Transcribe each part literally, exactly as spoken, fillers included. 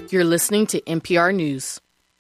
You're listening to N P R News.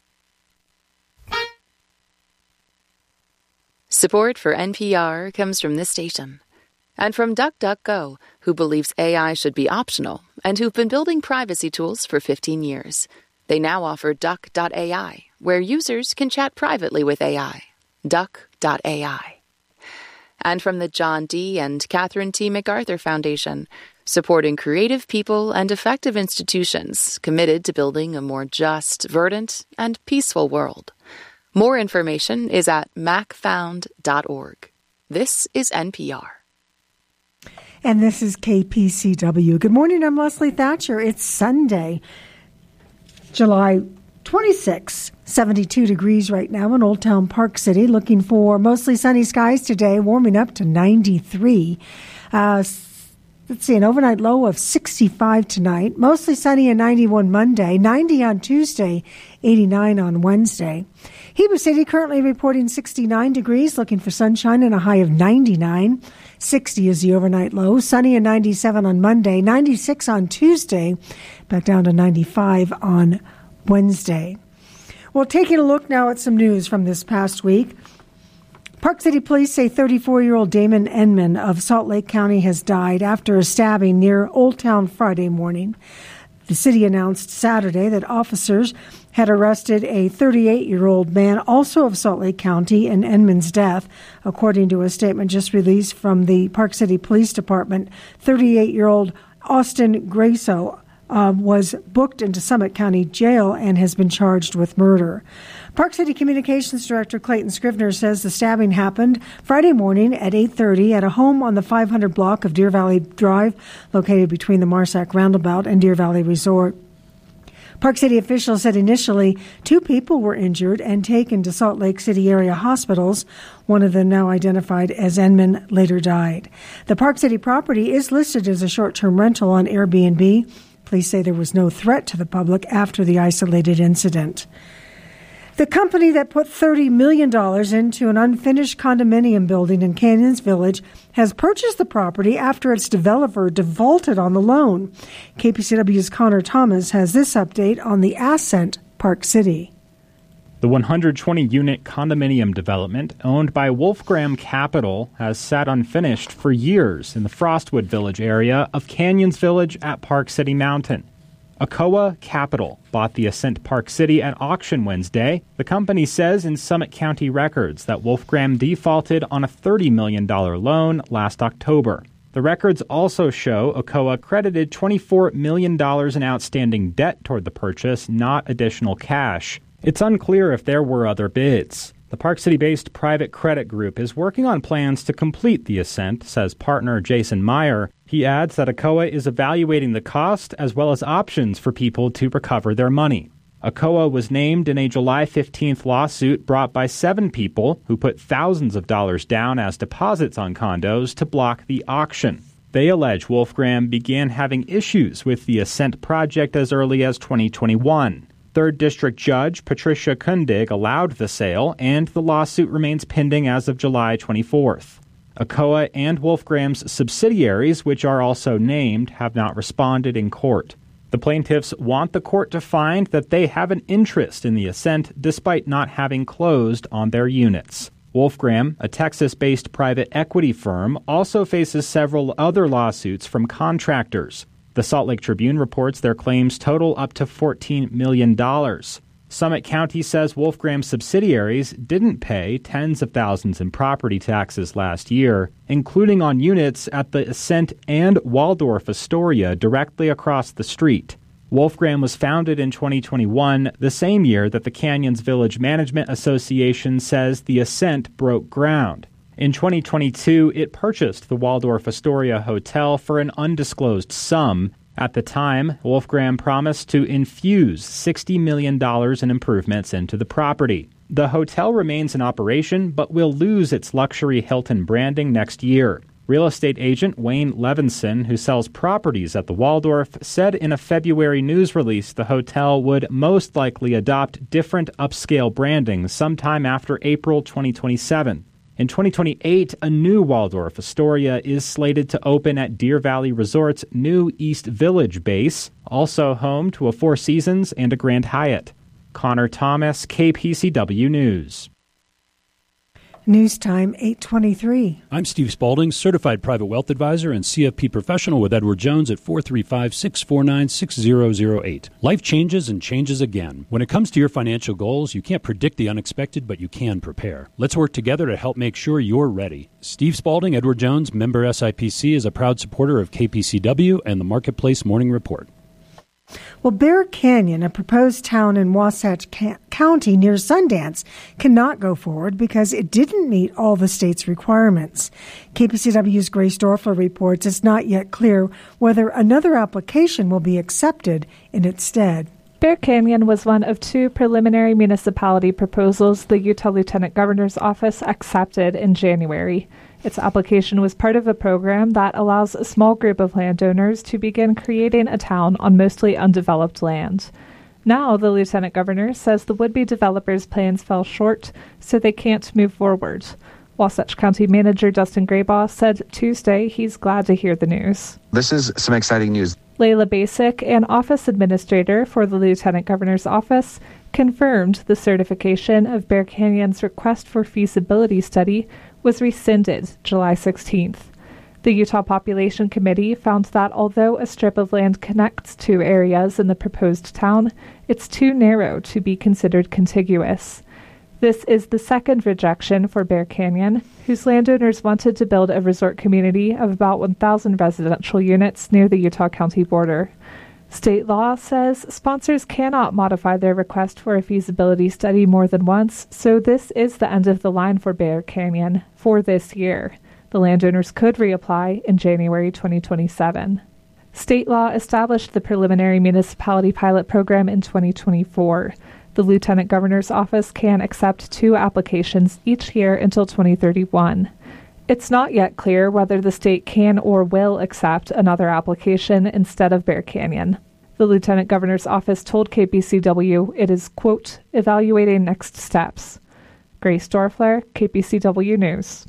Support for N P R comes from this station and from DuckDuckGo, who believes A I should be optional and who've been building privacy tools for fifteen years. They now offer Duck dot A I, where users can chat privately with A I. Duck dot A I. And from the John D. and Catherine T. MacArthur Foundation, supporting creative people and effective institutions committed to building a more just, verdant, and peaceful world. More information is at mac found dot org. This is N P R. And this is K P C W. Good morning, I'm Leslie Thatcher. It's Sunday, July twenty-sixth, seventy-two degrees right now in Old Town Park City. Looking for mostly sunny skies today, warming up to ninety-three. Uh, let's see, an overnight low of sixty-five tonight. Mostly sunny and ninety-one Monday, ninety on Tuesday, eighty-nine on Wednesday. Heber City currently reporting sixty-nine degrees, looking for sunshine and a high of ninety-nine. sixty is the overnight low. Sunny and ninety-seven on Monday, ninety-six on Tuesday, back down to ninety-five on Wednesday. Well, taking a look now at some news from this past week. Park City Police say thirty-four-year-old Damon Enman of Salt Lake County has died after a stabbing near Old Town Friday morning. The city announced Saturday that officers had arrested a thirty-eight-year-old man, also of Salt Lake County, in Enman's death. According to a statement just released from the Park City Police Department, thirty-eight-year-old Austin Grasso Uh, was booked into Summit County Jail and has been charged with murder. Park City Communications Director Clayton Scrivener says the stabbing happened Friday morning at eight thirty at a home on the five hundred block of Deer Valley Drive, located between the Marsack Roundabout and Deer Valley Resort. Park City officials said initially two people were injured and taken to Salt Lake City area hospitals. One of them, now identified as Enman, later died. The Park City property is listed as a short-term rental on Airbnb. Police say there was no threat to the public after the isolated incident. The company that put thirty million dollars into an unfinished condominium building in Canyons Village has purchased the property after its developer defaulted on the loan. K P C W's Connor Thomas has this update on the Ascent Park City. The one hundred twenty unit condominium development owned by Wolfgram Capital has sat unfinished for years in the Frostwood Village area of Canyons Village at Park City Mountain. Akoa Capital bought the Ascent Park City at auction Wednesday. The company says in Summit County records that Wolfgram defaulted on a thirty million dollars loan last October. The records also show Akoa credited twenty-four million dollars in outstanding debt toward the purchase, not additional cash. It's unclear if there were other bids. The Park City-based private credit group is working on plans to complete the Ascent, says partner Jason Meyer. He adds that Akoa is evaluating the cost as well as options for people to recover their money. Akoa was named in a July fifteenth lawsuit brought by seven people who put thousands of dollars down as deposits on condos to block the auction. They allege Wolfgram began having issues with the Ascent project as early as twenty twenty-one. Third District Judge Patricia Kundig allowed the sale, and the lawsuit remains pending as of July twenty-fourth. Akoa and Wolfgram's subsidiaries, which are also named, have not responded in court. The plaintiffs want the court to find that they have an interest in the Ascent despite not having closed on their units. Wolfgram, a Texas-based private equity firm, also faces several other lawsuits from contractors. The Salt Lake Tribune reports their claims total up to fourteen million dollars. Summit County says Wolfgram's subsidiaries didn't pay tens of thousands in property taxes last year, including on units at the Ascent and Waldorf Astoria directly across the street. Wolfgram was founded in twenty twenty-one, the same year that the Canyons Village Management Association says the Ascent broke ground. In twenty twenty-two, it purchased the Waldorf Astoria Hotel for an undisclosed sum. At the time, Wolfgram promised to infuse sixty million dollars in improvements into the property. The hotel remains in operation, but will lose its luxury Hilton branding next year. Real estate agent Wayne Levinson, who sells properties at the Waldorf, said in a February news release the hotel would most likely adopt different upscale branding sometime after April twenty twenty-seven. In twenty twenty-eight, a new Waldorf Astoria is slated to open at Deer Valley Resort's new East Village base, also home to a Four Seasons and a Grand Hyatt. Connor Thomas, K P C W News. News time, eight twenty-three. I'm Steve Spaulding, Certified Private Wealth Advisor and C F P Professional with Edward Jones at four three five, six four nine, six zero zero eight. Life changes and changes again. When it comes to your financial goals, you can't predict the unexpected, but you can prepare. Let's work together to help make sure you're ready. Steve Spaulding, Edward Jones, member S I P C, is a proud supporter of K P C W and the Marketplace Morning Report. Well, Bear Canyon, a proposed town in Wasatch Ca- County near Sundance, cannot go forward because it didn't meet all the state's requirements. K P C W's Grace Dorfler reports it's not yet clear whether another application will be accepted in its stead. Bear Canyon was one of two preliminary municipality proposals the Utah Lieutenant Governor's Office accepted in January. Its application was part of a program that allows a small group of landowners to begin creating a town on mostly undeveloped land. Now, the Lieutenant Governor says the would-be developers' plans fell short, so they can't move forward. Wasatch County Manager Dustin Graybaugh said Tuesday he's glad to hear the news. This is some exciting news. Layla Basic, an office administrator for the Lieutenant Governor's Office, confirmed the certification of Bear Canyon's request for feasibility study was rescinded July sixteenth. The Utah Population Committee found that although a strip of land connects two areas in the proposed town, it's too narrow to be considered contiguous. This is the second rejection for Bear Canyon, whose landowners wanted to build a resort community of about one thousand residential units near the Utah County border. State law says sponsors cannot modify their request for a feasibility study more than once, so this is the end of the line for Bear Canyon for this year. The landowners could reapply in January twenty twenty-seven. State law established the preliminary municipality pilot program in twenty twenty-four. The Lieutenant Governor's Office can accept two applications each year until twenty thirty-one. It's not yet clear whether the state can or will accept another application instead of Bear Canyon. The Lieutenant Governor's Office told K P C W it is, quote, evaluating next steps. Grace Dorfler, K P C W News.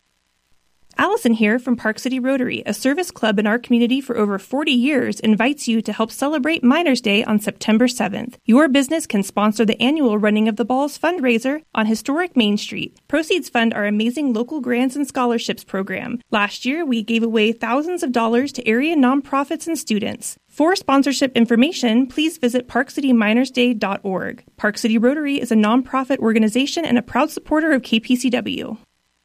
Allison here from Park City Rotary, a service club in our community for over forty years, invites you to help celebrate Miners' Day on September seventh. Your business can sponsor the annual Running of the Balls fundraiser on historic Main Street. Proceeds fund our amazing local grants and scholarships program. Last year, we gave away thousands of dollars to area nonprofits and students. For sponsorship information, please visit park city miners day dot org. Park City Rotary is a nonprofit organization and a proud supporter of K P C W.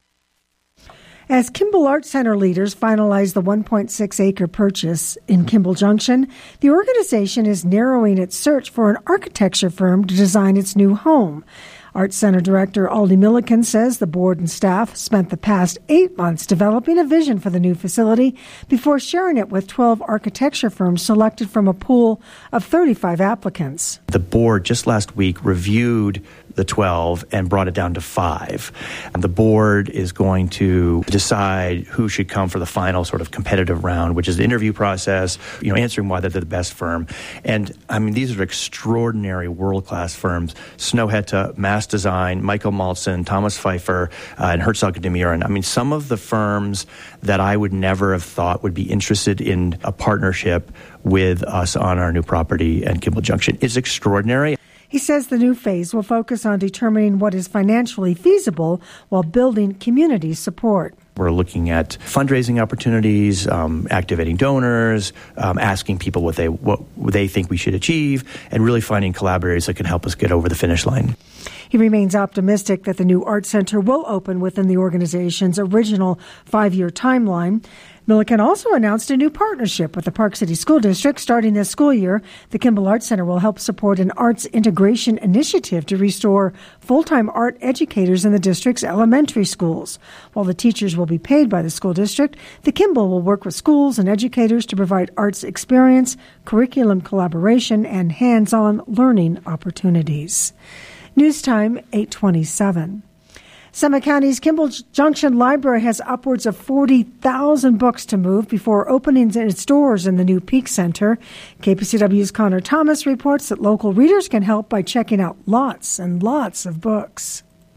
As Kimball Arts Center leaders finalize the one point six acre purchase in Kimball Junction, the organization is narrowing its search for an architecture firm to design its new home. Arts Center Director Aldi Milliken says the board and staff spent the past eight months developing a vision for the new facility before sharing it with twelve architecture firms selected from a pool of thirty-five applicants. The board just last week reviewed the twelve and brought it down to five. And the board is going to decide who should come for the final sort of competitive round, which is the interview process, you know, answering why they're the best firm. And I mean, these are extraordinary world-class firms. Snowhetta, Mass Design, Michael Maltson, Thomas Pfeiffer, uh, and Herzog and DeMuren. I mean, some of the firms that I would never have thought would be interested in a partnership with us on our new property at Kimball Junction. It's extraordinary. He says the new phase will focus on determining what is financially feasible while building community support. We're looking at fundraising opportunities, um, activating donors, um, asking people what they what they think we should achieve, and really finding collaborators that can help us get over the finish line. He remains optimistic that the new art center will open within the organization's original five-year timeline. Milliken also announced a new partnership with the Park City School District. Starting this school year, the Kimball Arts Center will help support an arts integration initiative to restore full-time art educators in the district's elementary schools. While the teachers will be paid by the school district, the Kimball will work with schools and educators to provide arts experience, curriculum collaboration, and hands-on learning opportunities. News time, eight twenty-seven. Summit County's Kimball Junction Library has upwards of forty thousand books to move before opening its doors in the new Peak Center. K P C W's Connor Thomas reports that local readers can help by checking out lots and lots of books.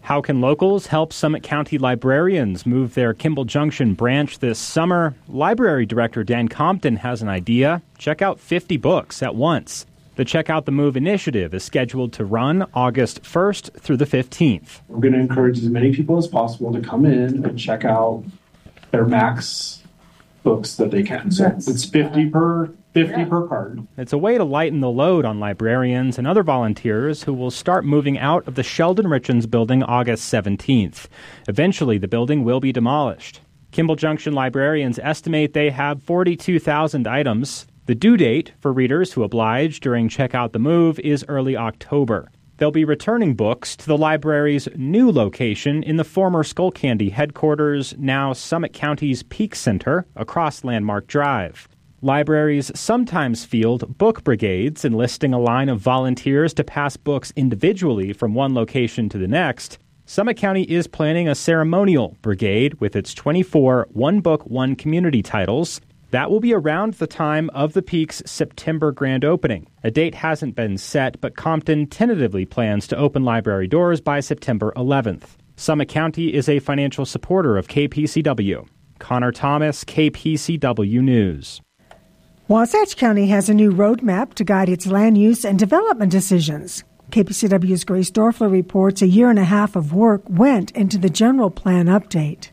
How can locals help Summit County librarians move their Kimball Junction branch this summer? Library Director Dan Compton has an idea. Check out fifty books at once. The Check Out the Move initiative is scheduled to run August first through the fifteenth. We're going to encourage as many people as possible to come in and check out their max books that they can. So it's fifty per fifty yeah. per card. It's a way to lighten the load on librarians and other volunteers who will start moving out of the Sheldon Richens building August seventeenth. Eventually, the building will be demolished. Kimball Junction librarians estimate they have forty-two thousand items. The due date for readers who oblige during Check Out the Move is early October. They'll be returning books to the library's new location in the former Skullcandy headquarters, now Summit County's Peak Center, across Landmark Drive. Libraries sometimes field book brigades, enlisting a line of volunteers to pass books individually from one location to the next. Summit County is planning a ceremonial brigade with its twenty-four One Book, One Community titles. That will be around the time of the Peak's September grand opening. A date hasn't been set, but Compton tentatively plans to open library doors by September eleventh. Summit County is a financial supporter of K P C W. Connor Thomas, K P C W News. Wasatch County has a new roadmap to guide its land use and development decisions. K P C W's Grace Dorfler reports a year and a half of work went into the general plan update.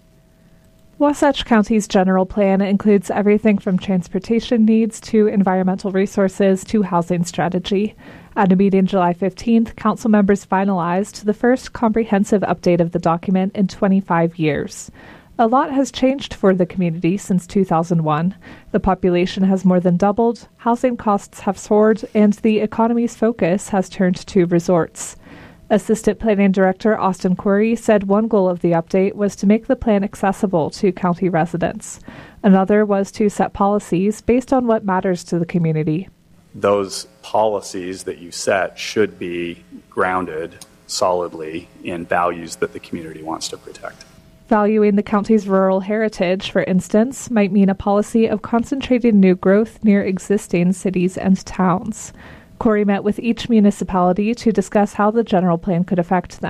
Wasatch County's general plan includes everything from transportation needs to environmental resources to housing strategy. At a meeting July fifteenth, council members finalized the first comprehensive update of the document in twenty-five years. A lot has changed for the community since two thousand one. The population has more than doubled, housing costs have soared, and the economy's focus has turned to resorts. Assistant Planning Director Austin Quarry said one goal of the update was to make the plan accessible to county residents. Another was to set policies based on what matters to the community. Those policies that you set should be grounded solidly in values that the community wants to protect. Valuing the county's rural heritage, for instance, might mean a policy of concentrating new growth near existing cities and towns. Corey met with each municipality to discuss how the general plan could affect them.